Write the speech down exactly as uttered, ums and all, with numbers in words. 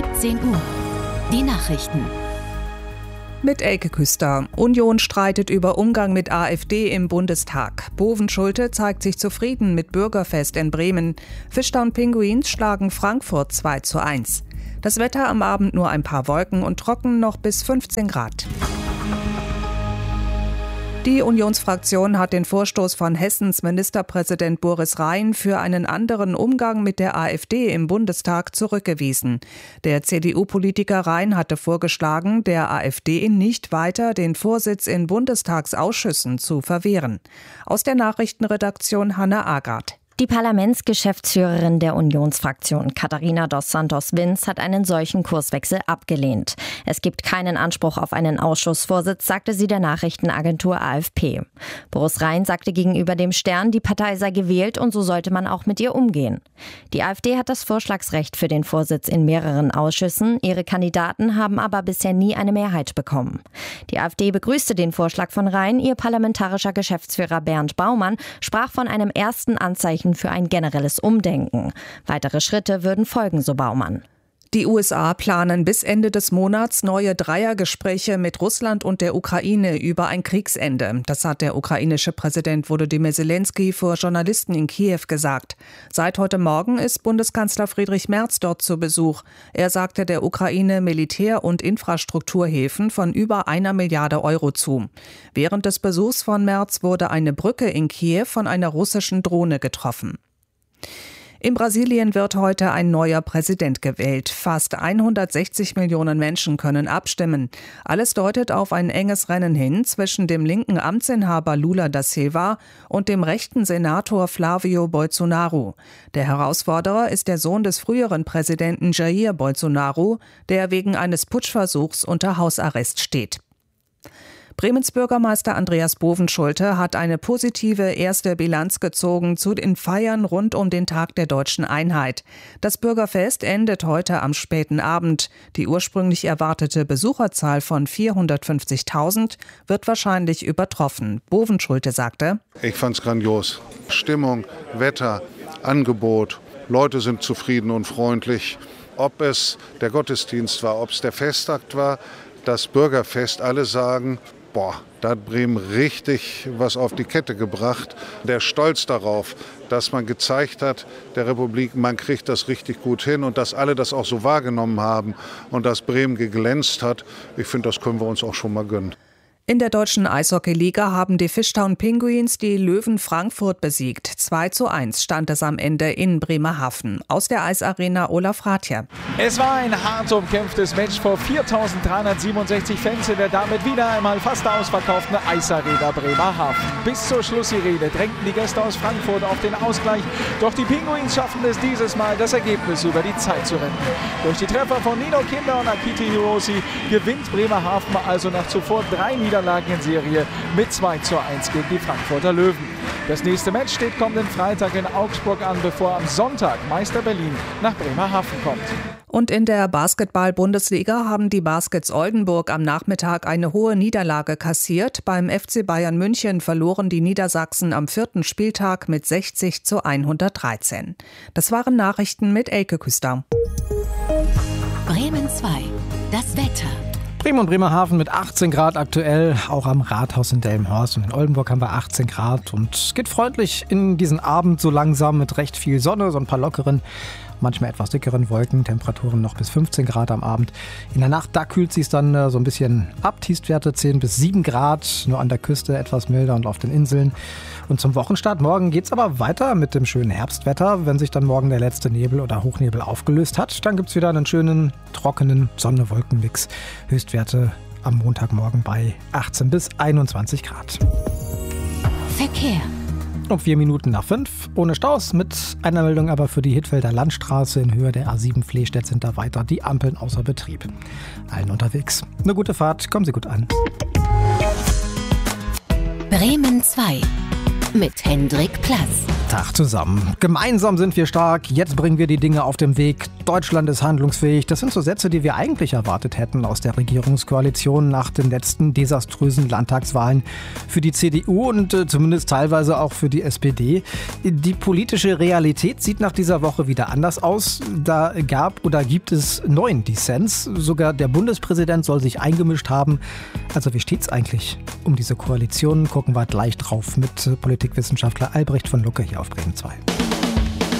siebzehn Uhr. Die Nachrichten. Mit Elke Küster. Union streitet über Umgang mit AfD im Bundestag. Bovenschulte zeigt sich zufrieden mit Bürgerfest in Bremen. Fischtown Pinguins schlagen Frankfurt zwei zu eins. Das Wetter am Abend nur ein paar Wolken und trocken, noch bis fünfzehn Grad. Die Unionsfraktion hat den Vorstoß von Hessens Ministerpräsident Boris Rhein für einen anderen Umgang mit der AfD im Bundestag zurückgewiesen. Der C D U-Politiker Rhein hatte vorgeschlagen, der AfD nicht weiter den Vorsitz in Bundestagsausschüssen zu verwehren. Aus der Nachrichtenredaktion Hanna Agard. Die Parlamentsgeschäftsführerin der Unionsfraktion Katharina dos Santos-Vins hat einen solchen Kurswechsel abgelehnt. Es gibt keinen Anspruch auf einen Ausschussvorsitz, sagte sie der Nachrichtenagentur A F P. Boris Rhein sagte gegenüber dem Stern, die Partei sei gewählt und so sollte man auch mit ihr umgehen. Die AfD hat das Vorschlagsrecht für den Vorsitz in mehreren Ausschüssen. Ihre Kandidaten haben aber bisher nie eine Mehrheit bekommen. Die AfD begrüßte den Vorschlag von Rhein. Ihr parlamentarischer Geschäftsführer Bernd Baumann sprach von einem ersten Anzeichen für ein generelles Umdenken. Weitere Schritte würden folgen, so Baumann. Die U S A planen bis Ende des Monats neue Dreiergespräche mit Russland und der Ukraine über ein Kriegsende. Das hat der ukrainische Präsident Volodymyr Zelensky vor Journalisten in Kiew gesagt. Seit heute Morgen ist Bundeskanzler Friedrich Merz dort zu Besuch. Er sagte der Ukraine Militär- und Infrastrukturhilfen von über einer Milliarde Euro zu. Während des Besuchs von Merz wurde eine Brücke in Kiew von einer russischen Drohne getroffen. In Brasilien wird heute ein neuer Präsident gewählt. Fast hundertsechzig Millionen Menschen können abstimmen. Alles deutet auf ein enges Rennen hin zwischen dem linken Amtsinhaber Lula da Silva und dem rechten Senator Flávio Bolsonaro. Der Herausforderer ist der Sohn des früheren Präsidenten Jair Bolsonaro, der wegen eines Putschversuchs unter Hausarrest steht. Bremens Bürgermeister Andreas Bovenschulte hat eine positive erste Bilanz gezogen zu den Feiern rund um den Tag der Deutschen Einheit. Das Bürgerfest endet heute am späten Abend. Die ursprünglich erwartete Besucherzahl von vierhundertfünfzigtausend wird wahrscheinlich übertroffen. Bovenschulte sagte: Ich fand's grandios. Stimmung, Wetter, Angebot. Leute sind zufrieden und freundlich. Ob es der Gottesdienst war, ob es der Festakt war, das Bürgerfest, alle sagen: Boah, da hat Bremen richtig was auf die Kette gebracht. Der Stolz darauf, dass man gezeigt hat, der Republik, man kriegt das richtig gut hin und dass alle das auch so wahrgenommen haben und dass Bremen geglänzt hat. Ich finde, das können wir uns auch schon mal gönnen. In der deutschen Eishockeyliga haben die Fischtown Pinguins die Löwen Frankfurt besiegt. zwei zu eins stand es am Ende in Bremerhaven. Aus der Eisarena Olaf Rathje. Es war ein hart umkämpftes Match vor viertausenddreihundertsiebenundsechzig Fans in der damit wieder einmal fast ausverkauften Eisarena Bremerhaven. Bis zur Schlusssirene drängten die Gäste aus Frankfurt auf den Ausgleich. Doch die Pinguins schafften es dieses Mal, das Ergebnis über die Zeit zu retten. Durch die Treffer von Nino Kinder und Akito Hirose gewinnt Bremerhaven also nach zuvor drei Niederlagen in Serie mit zwei zu eins gegen die Frankfurter Löwen. Das nächste Match steht kommenden Freitag in Augsburg an, bevor am Sonntag Meister Berlin nach Bremerhaven kommt. Und in der Basketball-Bundesliga haben die Baskets Oldenburg am Nachmittag eine hohe Niederlage kassiert. Beim F C Bayern München verloren die Niedersachsen am vierten Spieltag mit sechzig zu hundertdreizehn. Das waren Nachrichten mit Elke Küster. Bremen zwei. Das Wetter. Bremen und Bremerhaven mit achtzehn Grad aktuell, auch am Rathaus in Delmenhorst. Und in Oldenburg haben wir achtzehn Grad und es geht freundlich in diesen Abend so langsam mit recht viel Sonne, so ein paar lockeren, manchmal etwas dickeren Wolken, Temperaturen noch bis fünfzehn Grad am Abend. In der Nacht, da kühlt es sich dann äh, so ein bisschen ab, Tiefstwerte zehn bis sieben Grad, nur an der Küste etwas milder und auf den Inseln. Und zum Wochenstart morgen geht es aber weiter mit dem schönen Herbstwetter. Wenn sich dann morgen der letzte Nebel oder Hochnebel aufgelöst hat, dann gibt es wieder einen schönen, trockenen Sonne-Wolken-Mix. Höchstwerte am Montagmorgen bei achtzehn bis einundzwanzig Grad. Verkehr. Um vier Minuten nach fünf, ohne Staus, mit einer Meldung aber für die Hittfelder Landstraße in Höhe der A sieben Flehstedt sind da weiter die Ampeln außer Betrieb. Allen unterwegs. Eine gute Fahrt, kommen Sie gut an. Bremen zwei. mit Hendrik Plass. Tag zusammen. Gemeinsam sind wir stark, jetzt bringen wir die Dinge auf den Weg. Deutschland ist handlungsfähig. Das sind so Sätze, die wir eigentlich erwartet hätten aus der Regierungskoalition nach den letzten desaströsen Landtagswahlen für die C D U und äh, zumindest teilweise auch für die S P D. Die politische Realität sieht nach dieser Woche wieder anders aus. Da gab oder gibt es neuen Dissens. Sogar der Bundespräsident soll sich eingemischt haben. Also wie steht's eigentlich um diese Koalition? Gucken wir gleich drauf mit Politikwissenschaftler Albrecht von Lucke hier auf Bremen zwei.